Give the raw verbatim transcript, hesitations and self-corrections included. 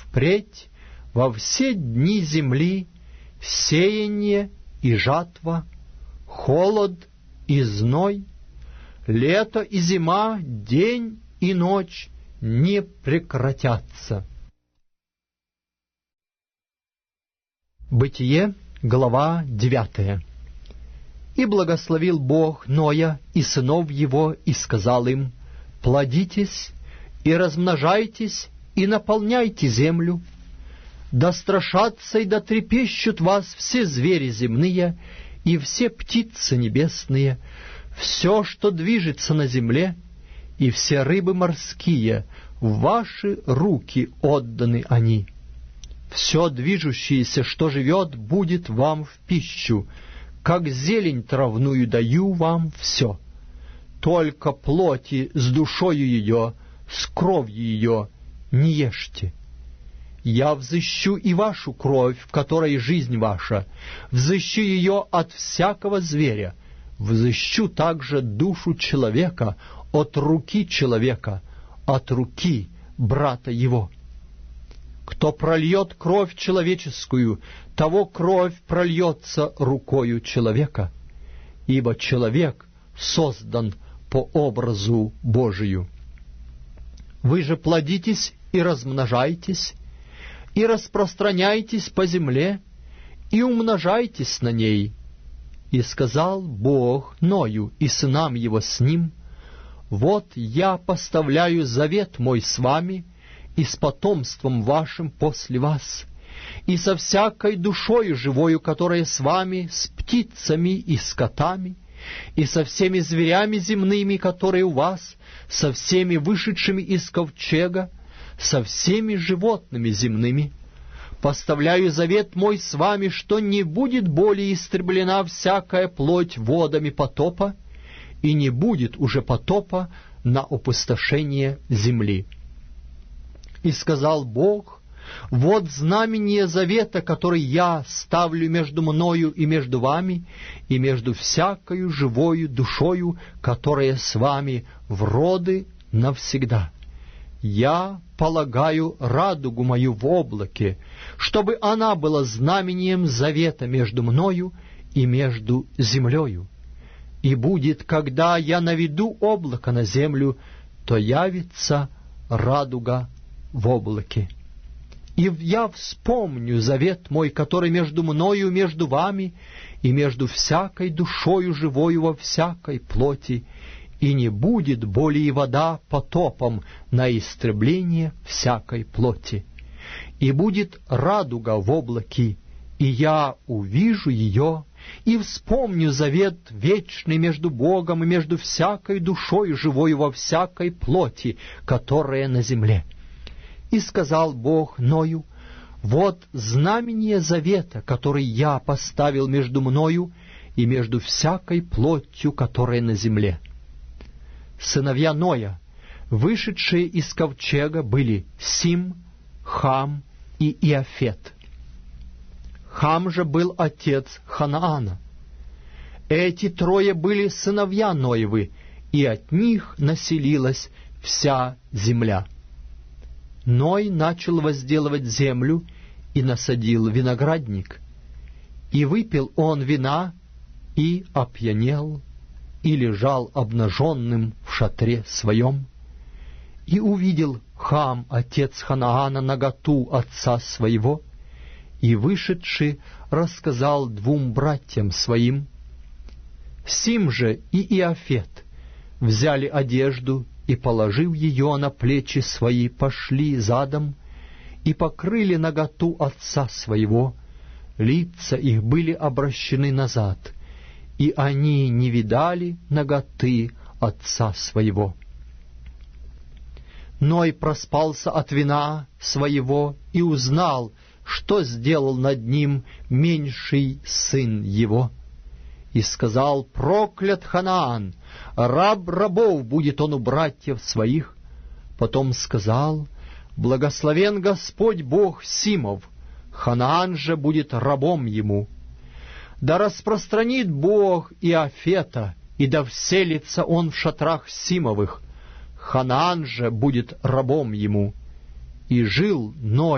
впредь во все дни земли сеяние и жатва, холод и зной, лето и зима, день и ночь не прекратятся». Бытие, глава девятая. «И благословил Бог Ноя и сынов его, и сказал им: плодитесь и размножайтесь, и наполняйте землю. Да страшатся и да трепещут вас все звери земные, и все птицы небесные, все, что движется на земле, и все рыбы морские, в ваши руки отданы они. Все движущееся, что живет, будет вам в пищу, как зелень травную даю вам все. Только плоти с душою ее, с кровью ее не ешьте. Я взыщу и вашу кровь, в которой жизнь ваша, взыщу ее от всякого зверя, взыщу также душу человека от руки человека, от руки брата его. Кто прольет кровь человеческую, того кровь прольется рукою человека, ибо человек создан по образу Божию. Вы же плодитесь и размножайтесь, и распространяйтесь по земле, и умножайтесь на ней. И сказал Бог Ною и сынам его с ним: вот я поставляю завет мой с вами и с потомством вашим после вас, и со всякой душою живою, которая с вами, с птицами и скотами, и со всеми зверями земными, которые у вас, со всеми вышедшими из ковчега, со всеми животными земными. Поставляю завет мой с вами, что не будет более истреблена всякая плоть водами потопа, и не будет уже потопа на опустошение земли. И сказал Бог: вот знамение завета, который я ставлю между мною и между вами, и между всякою живою душою, которая с вами в роды навсегда. Я полагаю радугу мою в облаке, чтобы она была знамением завета между мною и между землею. И будет, когда я наведу облако на землю, то явится радуга в облаке. И я вспомню завет мой, который между мною и между вами, и между всякой душою живою во всякой плоти, и не будет более вода потопом на истребление всякой плоти. И будет радуга в облаке, и я увижу ее, и вспомню завет вечный между Богом и между всякой душой живой во всякой плоти, которая на земле. И сказал Бог Ною: вот знамение завета, который я поставил между мною и между всякой плотью, которая на земле. Сыновья Ноя, вышедшие из ковчега, были Сим, Хам и Иафет. Хам же был отец Ханаана. Эти трое были сыновья Ноевы, и от них населилась вся земля. Ной начал возделывать землю и насадил виноградник. И выпил он вина, и опьянел, и лежал обнаженным в шатре своем. И увидел Хам, отец Ханаана, наготу отца своего, и, вышедший, рассказал двум братьям своим. Сим же и Иафет взяли одежду, и, положив ее на плечи свои, пошли задом и покрыли наготу отца своего. Лица их были обращены назад, и они не видали наготы отца своего. Ной проспался от вина своего и узнал, что сделал над ним меньший сын его. И сказал: проклят Ханаан, раб рабов будет он у братьев своих. Потом сказал: благословен Господь Бог Симов, Ханаан же будет рабом ему. Да распространит Бог Иафета, и да вселится он в шатрах Симовых, Ханаан же будет рабом ему. И жил Ной